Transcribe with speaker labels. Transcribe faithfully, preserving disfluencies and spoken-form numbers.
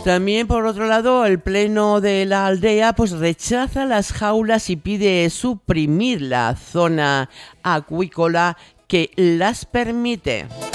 Speaker 1: También, por otro lado, el pleno de la aldea pues rechaza las jaulas y pide suprimir la zona acuícola que las permite.